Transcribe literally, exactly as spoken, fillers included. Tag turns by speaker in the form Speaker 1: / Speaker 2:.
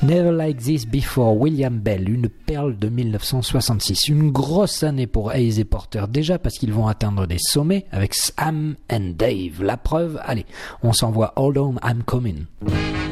Speaker 1: Never Like This Before, William Bell, une perle de mille neuf cent soixante-six. Une grosse année pour Hayes et Porter, déjà parce qu'ils vont atteindre des sommets avec Sam and Dave. La preuve, allez, on s'envoie Hold On, I'm Coming.